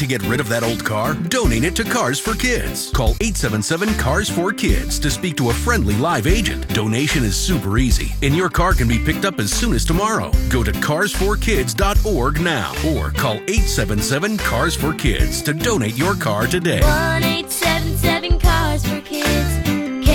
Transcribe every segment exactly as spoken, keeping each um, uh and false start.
to get rid of that old car? Donate it to Cars for Kids. Call eight seven seven, C A R S four kids to speak to a friendly live agent. Donation is super easy, and your car can be picked up as soon as tomorrow. Go to cars for kids dot org now or call eight seven seven, C A R S four kids to donate your car today. one eight seven seven, Cars for Kids.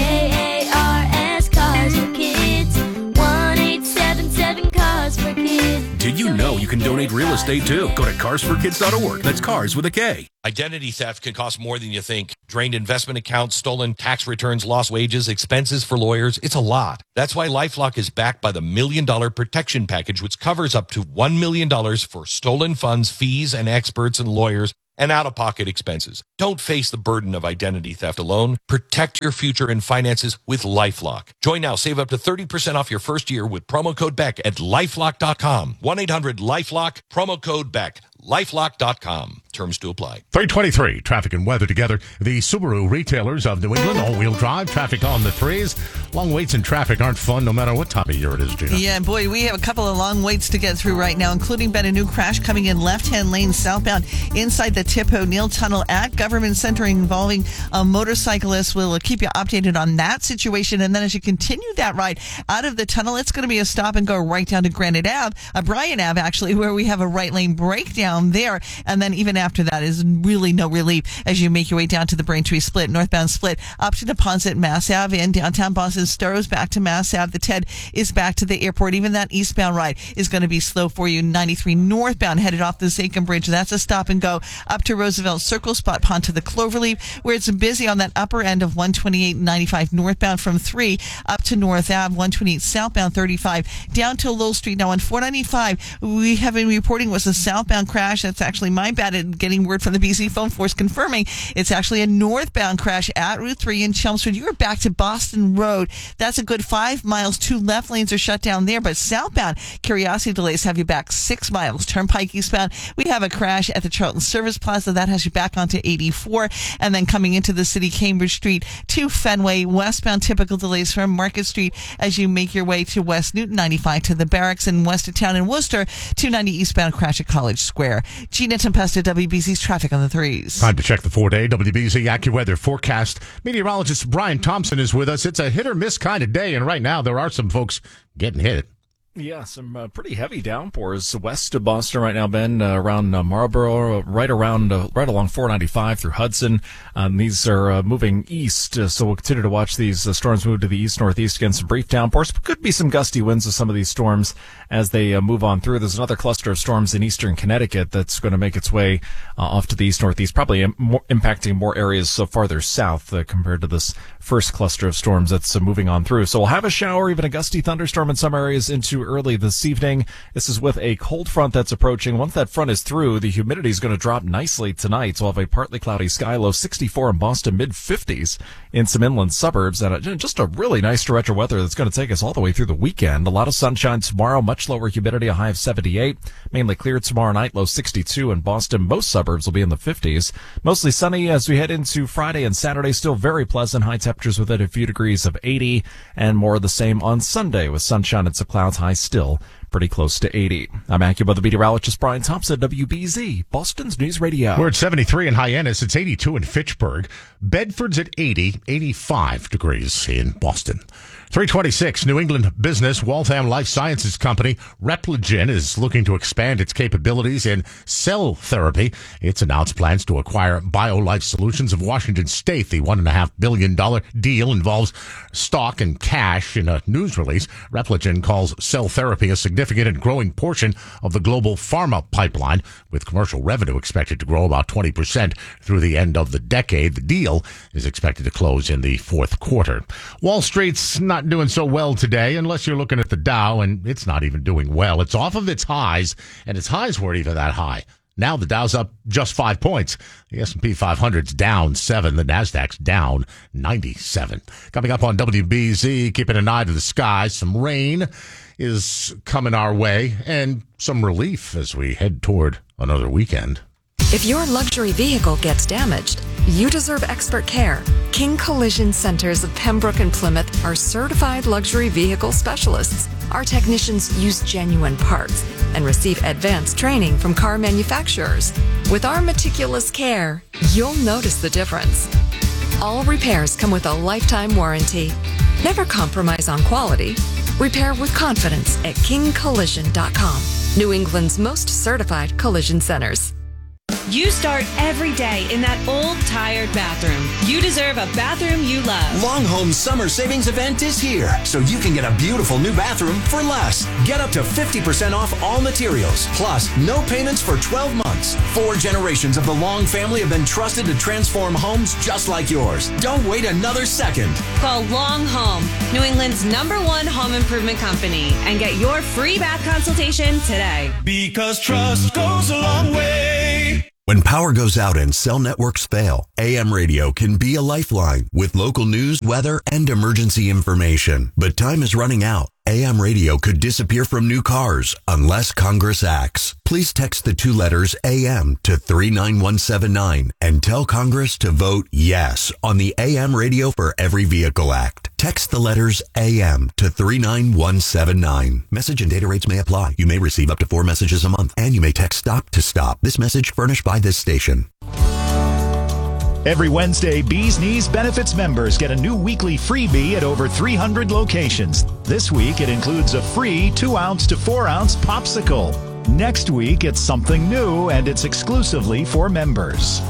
K A R S, Cars for Kids. one eight seven seven, Cars for Kids. Did you know you can donate real estate too? Go to cars for kids dot org. That's cars with a K. Identity theft can cost more than you think. Drained investment accounts, stolen tax returns, lost wages, expenses for lawyers. It's a lot. That's why LifeLock is backed by the Million Dollar Protection Package, which covers up to one million dollars for stolen funds, fees, and experts and lawyers, and out-of-pocket expenses. Don't face the burden of identity theft alone. Protect your future and finances with LifeLock. Join now. Save up to thirty percent off your first year with promo code Beck at lifelock dot com. one eight hundred lifelock, promo code Beck. lifelock dot com. Terms to apply. three twenty-three, traffic and weather together. The Subaru retailers of New England, all-wheel drive, traffic on the threes. Long waits in traffic aren't fun no matter what time of year it is, Gina. Yeah, boy, we have a couple of long waits to get through right now, including been a new crash coming in left-hand lane southbound inside the Tip O'Neill Tunnel at Government Center involving a motorcyclist. We'll keep you updated on that situation. And then as you continue that ride out of the tunnel, it's going to be a stop and go right down to Granite Ave, uh, Bryan Ave, actually, where we have a right lane breakdown there. And then even after that is really no relief as you make your way down to the Braintree Split, northbound split, up to Neponset, Mass Ave, and downtown Boston. Sturrows back to Mass Ave. The Ted is back to the airport. Even that eastbound ride is going to be slow for you. ninety-three northbound headed off the Zachem Bridge. That's a stop and go up to Roosevelt Circle, Spot Pond to the Cloverleaf, where it's busy on that upper end of one twenty-eight and ninety-five northbound from three up to North Ave, one twenty-eight southbound thirty-five down to Lowell Street. Now on four ninety-five, we have been reporting was a southbound crash. That's actually my bad at getting word from the B C phone force confirming it's actually a northbound crash at Route three in Chelmsford. You're back to Boston Road. That's a good five miles. Two left lanes are shut down there, but southbound Curiosity delays have you back six miles. Turnpike eastbound, we have a crash at the Charlton Service Plaza. That has you back onto eighty-four. And then coming into the city, Cambridge Street to Fenway. Westbound, typical delays from Market Street as you make your way to West Newton, ninety-five to the Barracks, and west of town in Worcester, two ninety eastbound crash at College Square. Gina Tempesta, W B C's traffic on the threes. Time to check the four-day W B Z AccuWeather forecast. Meteorologist Brian Thompson is with us. It's a hit-or-miss kind of day, and right now there are some folks getting hit. Yeah, some uh, pretty heavy downpours west of Boston right now, Ben, uh, around uh, Marlboro, right around, uh, right along four ninety-five through Hudson. Um, these are uh, moving east, uh, so we'll continue to watch these uh, storms move to the east-northeast. Again, some brief downpours. Could be some gusty winds with some of these storms as they uh, move on through. There's another cluster of storms in eastern Connecticut that's going to make its way uh, off to the east-northeast, probably im- more, impacting more areas so farther south uh, compared to this first cluster of storms that's uh, moving on through. So we'll have a shower, even a gusty thunderstorm in some areas into early this evening. This is with a cold front that's approaching. Once that front is through, the humidity is going to drop nicely tonight. So we'll have a partly cloudy sky, low sixty-four in Boston, mid fifties in some inland suburbs, and a, just a really nice stretch of weather that's going to take us all the way through the weekend. A lot of sunshine tomorrow, much lower humidity, a high of seventy-eight. Mainly clear tomorrow night, low sixty-two in Boston. Most suburbs will be in the fifties. Mostly sunny as we head into Friday and Saturday. Still very pleasant. High temperatures within a few degrees of eighty, and more of the same on Sunday with sunshine and some clouds, high still pretty close to eighty. I'm AccuWeather meteorologist Brian Thompson, W B Z, Boston's News Radio. We're at seventy-three in Hyannis. It's eighty-two in Fitchburg. Bedford's at eighty, eighty-five degrees in Boston. three twenty-six, New England business Waltham Life Sciences Company Repligen is looking to expand its capabilities in cell therapy. It's announced plans to acquire BioLife Solutions of Washington State. The one point five billion dollars deal involves stock and cash. In a news release, Repligen calls cell therapy a significant and growing portion of the global pharma pipeline, with commercial revenue expected to grow about twenty percent through the end of the decade. The deal is expected to close in the fourth quarter. Wall Street's not doing so well today, unless you're looking at the Dow, and it's not even doing well. It's off of its highs, and its highs weren't even that high. Now the Dow's up just five points. The S and P five hundred's down seven. The Nasdaq's down ninety-seven. Coming up on W B Z, keeping an eye to the skies. Some rain is coming our way, and some relief as we head toward another weekend. If your luxury vehicle gets damaged, you deserve expert care. King Collision Centers of Pembroke and Plymouth are certified luxury vehicle specialists. Our technicians use genuine parts, and receive advanced training from car manufacturers. With our meticulous care, you'll notice the difference. All repairs come with a lifetime warranty. Never compromise on quality. Repair with confidence at king collision dot com. New England's most certified collision centers. You start every day in that old, tired bathroom. You deserve a bathroom you love. Long Home's summer savings event is here, so you can get a beautiful new bathroom for less. Get up to fifty percent off all materials, plus no payments for twelve months. Four generations of the Long family have been trusted to transform homes just like yours. Don't wait another second. Call Long Home, New England's number one home improvement company, and get your free bath consultation today. Because trust goes a long way. When power goes out and cell networks fail, A M radio can be a lifeline with local news, weather, and emergency information. But time is running out. A M radio could disappear from new cars unless Congress acts. Please text the two letters A M to three nine one seven nine and tell Congress to vote yes on the A M Radio for Every Vehicle Act. Text the letters A M to three nine one seven nine. Message and data rates may apply. You may receive up to four messages a month, and you may text STOP to STOP. This message furnished by this station. Every Wednesday, Bee's Knees Benefits members get a new weekly freebie at over three hundred locations. This week, it includes a free two ounce to four ounce popsicle. Next week, it's something new, and it's exclusively for members.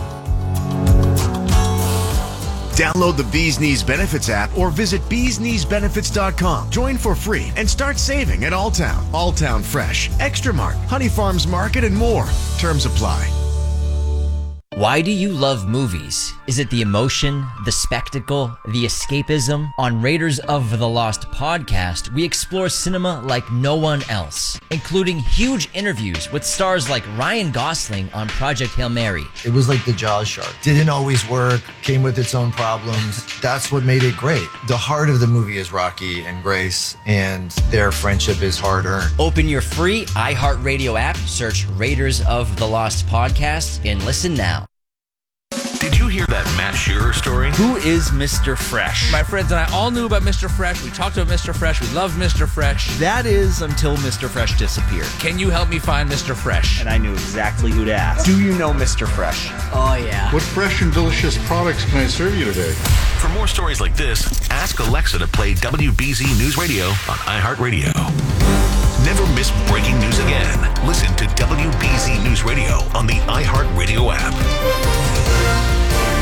Download the Bee's Knees Benefits app or visit bees knees benefits dot com. Join for free and start saving at Alltown, Alltown Fresh, Extra Mart, Honey Farms Market, and more. Terms apply. Why do you love movies? Is it the emotion, the spectacle, the escapism? On Raiders of the Lost podcast, we explore cinema like no one else, including huge interviews with stars like Ryan Gosling on Project Hail Mary. It was like the Jaws shark. Didn't always work, came with its own problems. That's what made it great. The heart of the movie is Rocky and Grace, and their friendship is hard-earned. Open your free iHeartRadio app, search Raiders of the Lost podcast, and listen now. Did you hear that Matt Shearer story? Who is Mister Fresh? My friends and I all knew about Mister Fresh. We talked about Mister Fresh. We love Mister Fresh. That is until Mister Fresh disappeared. Can you help me find Mister Fresh? And I knew exactly who to ask. Do you know Mister Fresh? Oh, yeah. What fresh and delicious products can I serve you today? For more stories like this, ask Alexa to play W B Z News Radio on iHeartRadio. Never miss breaking news again. Listen to W B Z News Radio on the iHeartRadio app.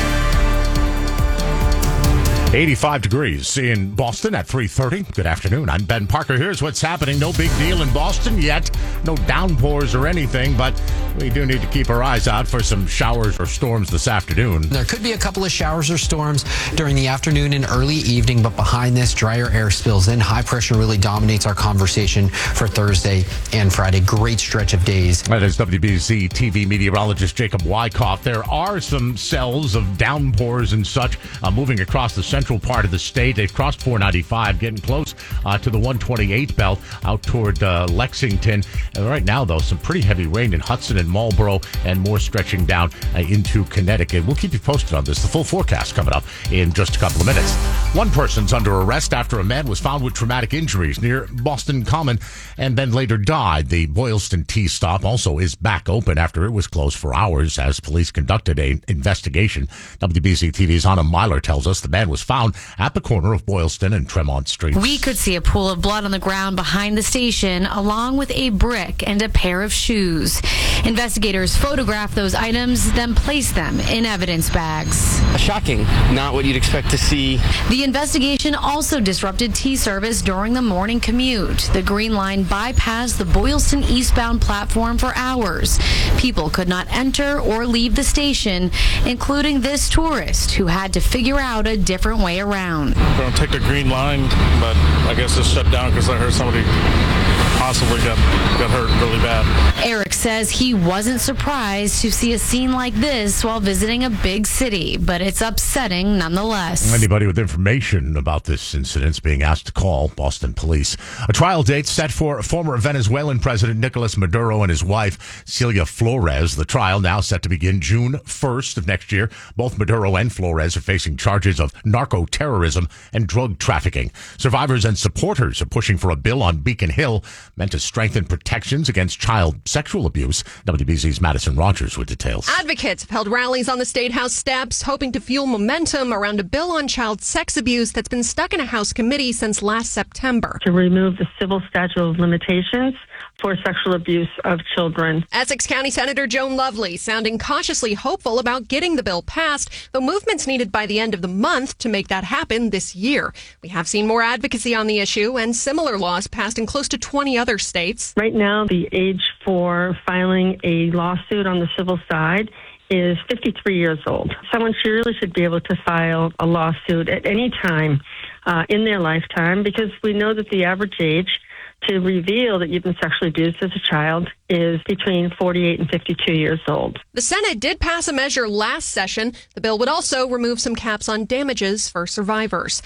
eighty-five degrees in Boston at three thirty. Good afternoon. I'm Ben Parker. Here's what's happening. No big deal in Boston yet. No downpours or anything, but we do need to keep our eyes out for some showers or storms this afternoon. There could be a couple of showers or storms during the afternoon and early evening, but behind this, drier air spills in. High pressure really dominates our conversation for Thursday and Friday. Great stretch of days. That is W B Z T V meteorologist Jacob Wyckoff. There are some cells of downpours and such uh, moving across the central part of the state. They've crossed four ninety-five, getting close uh, to the one twenty-eight belt out toward uh, Lexington. Uh, right now, though, some pretty heavy rain in Hudson and Marlboro and more stretching down uh, into Connecticut. We'll keep you posted on this. The full forecast coming up in just a couple of minutes. One person's under arrest after a man was found with traumatic injuries near Boston Common and then later died. The Boylston T-stop also is back open after it was closed for hours as police conducted an investigation. W B Z T V's Anna Myler tells us the man was found at the corner of Boylston and Tremont Streets. We could see a pool of blood on the ground behind the station, along with a brick and a pair of shoes. Investigators photographed those items, then placed them in evidence bags. Shocking. Not what you'd expect to see. The investigation also disrupted T-service during the morning commute. The Green Line bypassed the Boylston eastbound platform for hours. People could not enter or leave the station, including this tourist who had to figure out a different way around. We're going to take the Green Line, but I guess it's shut down because I heard somebody possibly got, got hurt really bad. Eric says he wasn't surprised to see a scene like this while visiting a big city, but it's upsetting nonetheless. Anybody with information about this incident is being asked to call Boston police. A trial date set for former Venezuelan President Nicolas Maduro and his wife, Celia Flores. The trial now set to begin June first of next year. Both Maduro and Flores are facing charges of narco-terrorism and drug trafficking. Survivors and supporters are pushing for a bill on Beacon Hill meant to strengthen protections against child sexual abuse. W B Z's Madison Rogers with details. Advocates have held rallies on the State House steps, hoping to fuel momentum around a bill on child sex abuse that's been stuck in a House committee since last September. To remove the civil statute of limitations for sexual abuse of children. Essex County Senator Joan Lovely sounding cautiously hopeful about getting the bill passed, though movement's needed by the end of the month to make that happen this year. We have seen more advocacy on the issue and similar laws passed in close to twenty other states. Right now, the age for filing a lawsuit on the civil side is fifty-three years old. Someone really should be able to file a lawsuit at any time uh, in their lifetime, because we know that the average age to reveal that you've been sexually abused as a child is between forty-eight and fifty-two years old. The Senate did pass a measure last session. The bill would also remove some caps on damages for survivors.